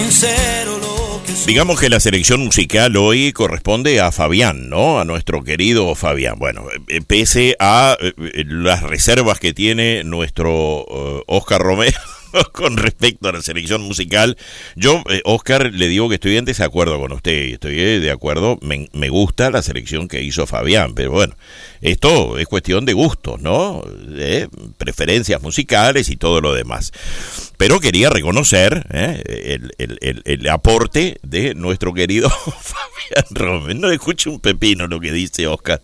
sincero lo que soy. Digamos que la selección musical hoy corresponde a Fabián, ¿no? A nuestro querido Fabián. Bueno, pese a las reservas que tiene nuestro Oscar Romero con respecto a la selección musical, yo, Oscar, le digo que estoy en desacuerdo con usted, estoy de acuerdo, me gusta la selección que hizo Fabián, pero bueno, esto es cuestión de gustos, ¿no? De preferencias musicales y todo lo demás. Pero quería reconocer el aporte de nuestro querido Fabián Romero. No escucho un pepino lo que dice Oscar.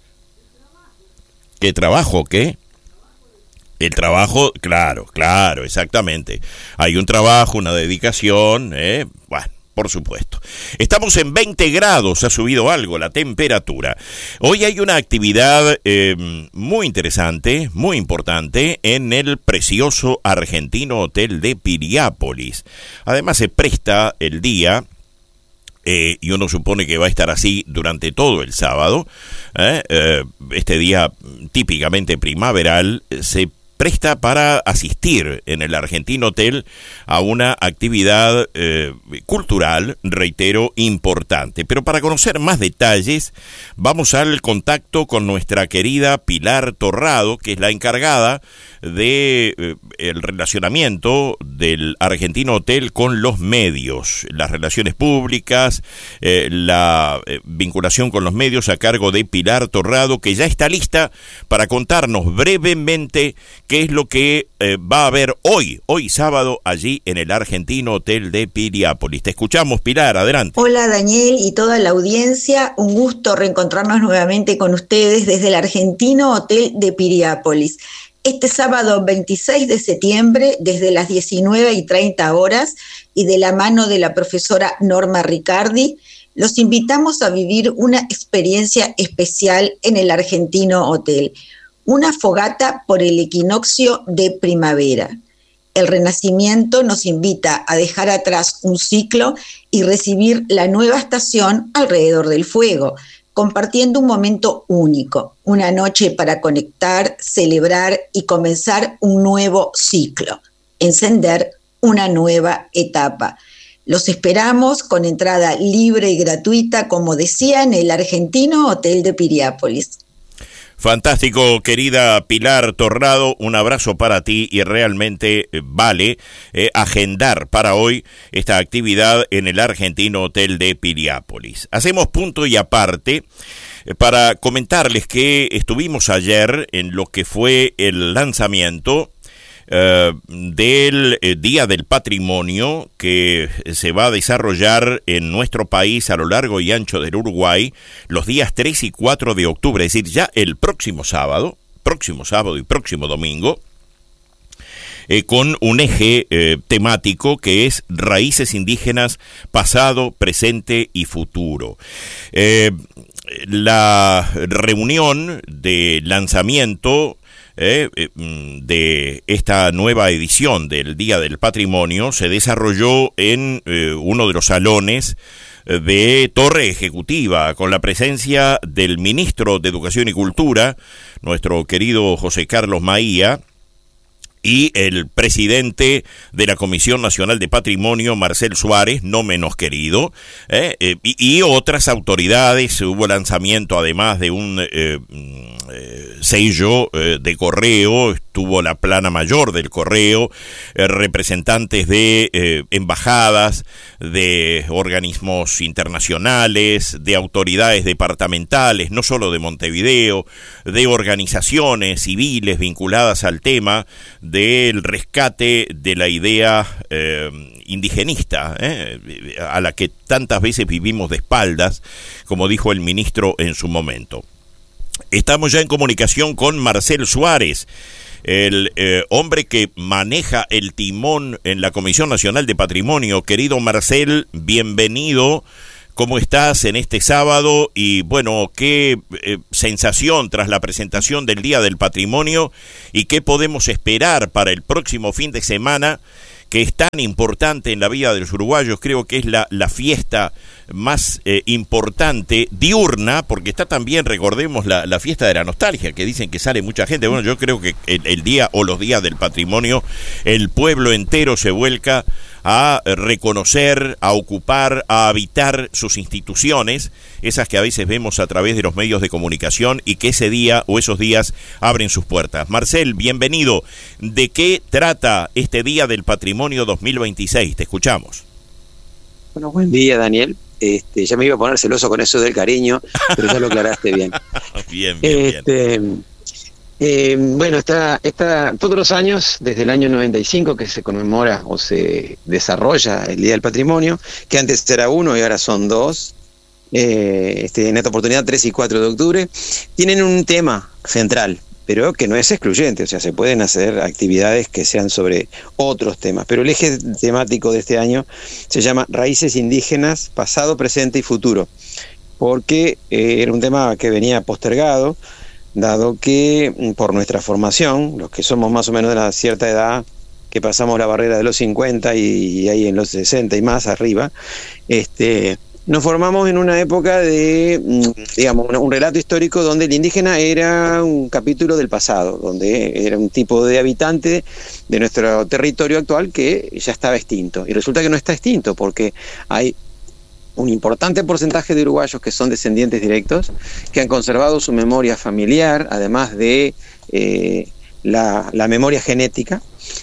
¿Qué trabajo, qué? El trabajo, claro, exactamente. Hay un trabajo, una dedicación, bueno, por supuesto. Estamos en 20 grados, ha subido algo la temperatura. Hoy hay una actividad muy interesante, muy importante, en el precioso argentino hotel de Piriápolis. Además se presta el día, y uno supone que va a estar así durante todo el sábado, este día típicamente primaveral, se presta para asistir en el Argentino Hotel a una actividad cultural, reitero, importante. Pero para conocer más detalles, vamos al contacto con nuestra querida Pilar Torrado, que es la encargada de el relacionamiento del Argentino Hotel con los medios, las relaciones públicas, la vinculación con los medios a cargo de Pilar Torrado, que ya está lista para contarnos brevemente qué es lo que va a haber hoy sábado, allí en el Argentino Hotel de Piriápolis. Te escuchamos, Pilar, adelante. Hola, Daniel y toda la audiencia, un gusto reencontrarnos nuevamente con ustedes desde el Argentino Hotel de Piriápolis. Este sábado 26 de septiembre, desde las 19:30 y de la mano de la profesora Norma Riccardi, los invitamos a vivir una experiencia especial en el Argentino Hotel. Una fogata por el equinoccio de primavera. El Renacimiento nos invita a dejar atrás un ciclo y recibir la nueva estación alrededor del fuego, compartiendo un momento único, una noche para conectar, celebrar y comenzar un nuevo ciclo, encender una nueva etapa. Los esperamos con entrada libre y gratuita, como decía, en el Argentino Hotel de Piriápolis. Fantástico, querida Pilar Torrado, un abrazo para ti y realmente vale agendar para hoy esta actividad en el Argentino Hotel de Piriápolis. Hacemos punto y aparte para comentarles que estuvimos ayer en lo que fue el lanzamiento del Día del Patrimonio que se va a desarrollar en nuestro país a lo largo y ancho del Uruguay los días 3 y 4 de octubre, es decir, ya el próximo sábado y próximo domingo, con un eje temático que es Raíces Indígenas, Pasado, Presente y Futuro. La reunión de lanzamiento de esta nueva edición del Día del Patrimonio se desarrolló en uno de los salones de Torre Ejecutiva, con la presencia del ministro de Educación y Cultura, nuestro querido José Carlos Maía, y el presidente de la Comisión Nacional de Patrimonio, Marcel Suárez, no menos querido, y otras autoridades. Hubo lanzamiento además de un sello de correo, estuvo la plana mayor del correo, representantes de embajadas, de organismos internacionales, de autoridades departamentales, no solo de Montevideo, de organizaciones civiles vinculadas al tema del rescate de la idea indigenista, a la que tantas veces vivimos de espaldas, como dijo el ministro en su momento. Estamos ya en comunicación con Marcel Suárez, el hombre que maneja el timón en la Comisión Nacional de Patrimonio. Querido Marcel, bienvenido. ¿Cómo estás en este sábado? Y bueno, ¿qué sensación tras la presentación del Día del Patrimonio y qué podemos esperar para el próximo fin de semana, que es tan importante en la vida de los uruguayos? Creo que es la fiesta más importante, diurna, porque está también, recordemos, la fiesta de la nostalgia, que dicen que sale mucha gente. Bueno, yo creo que el día o los días del patrimonio, el pueblo entero se vuelca a reconocer, a ocupar, a habitar sus instituciones, esas que a veces vemos a través de los medios de comunicación y que ese día o esos días abren sus puertas. Marcel, bienvenido. ¿De qué trata este Día del Patrimonio 2026? Te escuchamos. Bueno, buen día, Daniel. Ya me iba a poner celoso con eso del cariño, pero ya lo aclaraste bien. Bien. Bueno, está todos los años, desde el año 95 que se conmemora o se desarrolla el Día del Patrimonio, que antes era 1 y ahora son 2. En esta oportunidad 3 y 4 de octubre, tienen un tema central, pero que no es excluyente, o sea, se pueden hacer actividades que sean sobre otros temas, pero el eje temático de este año se llama Raíces Indígenas, Pasado, Presente y Futuro, porque era un tema que venía postergado, dado que por nuestra formación, los que somos más o menos de una cierta edad, que pasamos la barrera de los 50 y ahí en los 60 y más arriba, nos formamos en una época de, digamos, un relato histórico donde el indígena era un capítulo del pasado, donde era un tipo de habitante de nuestro territorio actual que ya estaba extinto. Y resulta que no está extinto porque hay un importante porcentaje de uruguayos que son descendientes directos, que han conservado su memoria familiar, además de la memoria genética.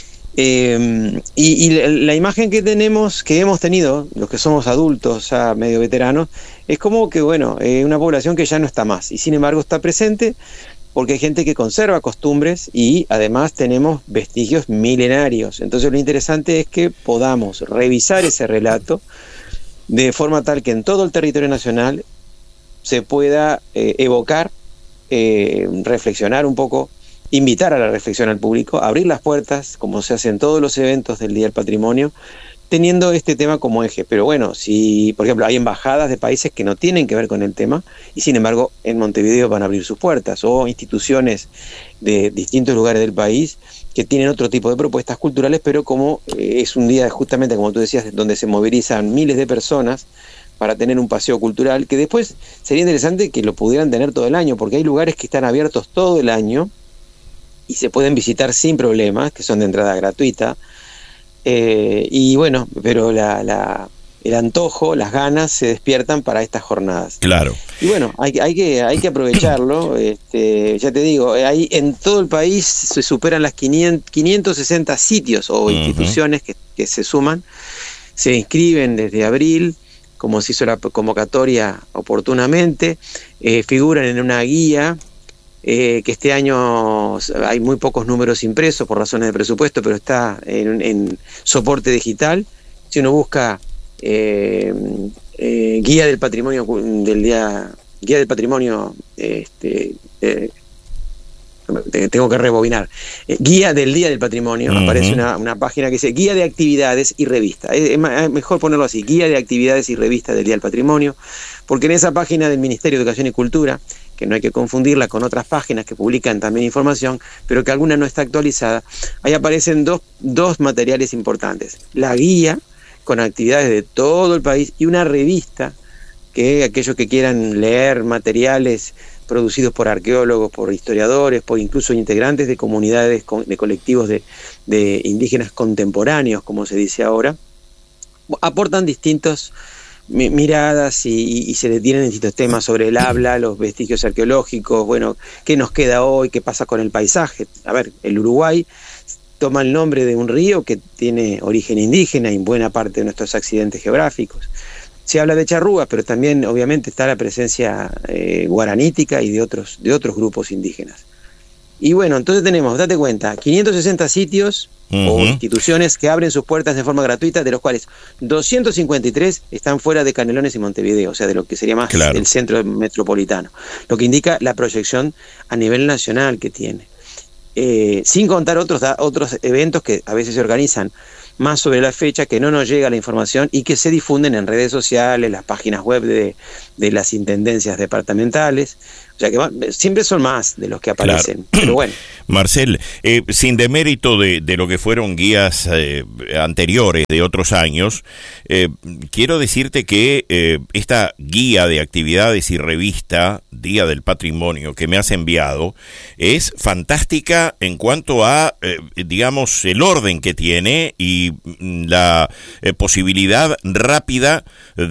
Y la imagen que hemos tenido, los que somos adultos, ya medio veteranos, es como que, bueno, una población que ya no está más, y sin embargo está presente porque hay gente que conserva costumbres y además tenemos vestigios milenarios. Entonces lo interesante es que podamos revisar ese relato de forma tal que en todo el territorio nacional se pueda evocar, reflexionar un poco, invitar a la reflexión al público, abrir las puertas, como se hace en todos los eventos del Día del Patrimonio, teniendo este tema como eje. Pero bueno, si, por ejemplo, hay embajadas de países que no tienen que ver con el tema, y sin embargo en Montevideo van a abrir sus puertas, o instituciones de distintos lugares del país que tienen otro tipo de propuestas culturales, pero como es un día justamente, como tú decías, donde se movilizan miles de personas para tener un paseo cultural, que después sería interesante que lo pudieran tener todo el año, porque hay lugares que están abiertos todo el año, y se pueden visitar sin problemas, que son de entrada gratuita, y bueno, pero el antojo, las ganas se despiertan para estas jornadas. Claro. Y bueno, hay que aprovecharlo. Ya te digo, ahí en todo el país se superan las 560 sitios o instituciones que se suman, se inscriben desde abril, como se hizo la convocatoria oportunamente, figuran en una guía, que este año hay muy pocos números impresos por razones de presupuesto, pero está en soporte digital. Si uno busca guía del patrimonio tengo que rebobinar, guía del Día del Patrimonio, aparece una página que dice guía de actividades y revista. Es mejor ponerlo así, guía de actividades y revista del Día del Patrimonio, porque en esa página del Ministerio de Educación y Cultura, que no hay que confundirla con otras páginas que publican también información, pero que alguna no está actualizada, ahí aparecen dos materiales importantes: la guía con actividades de todo el país y una revista que aquellos que quieran leer materiales producidos por arqueólogos, por historiadores, por incluso integrantes de comunidades, de colectivos de indígenas contemporáneos, como se dice ahora, aportan distintos miradas y se detienen en distintos temas sobre el habla, los vestigios arqueológicos, bueno, qué nos queda hoy, qué pasa con el paisaje. A ver, el Uruguay toma el nombre de un río que tiene origen indígena en buena parte de nuestros accidentes geográficos. Se habla de charrúas, pero también obviamente está la presencia guaranítica y de otros grupos indígenas. Y bueno, entonces tenemos, date cuenta, 560 sitios o instituciones que abren sus puertas de forma gratuita, de los cuales 253 están fuera de Canelones y Montevideo, o sea, de lo que sería más el centro metropolitano, lo que indica la proyección a nivel nacional que tiene. Sin contar otros eventos que a veces se organizan más sobre la fecha, que no nos llega la información y que se difunden en redes sociales, las páginas web de las intendencias departamentales. O sea que siempre son más de los que aparecen. Claro. Pero bueno. Marcel, sin demérito de lo que fueron guías anteriores de otros años, quiero decirte que esta guía de actividades y revista Día del Patrimonio que me has enviado es fantástica en cuanto a, digamos, el orden que tiene y y la posibilidad rápida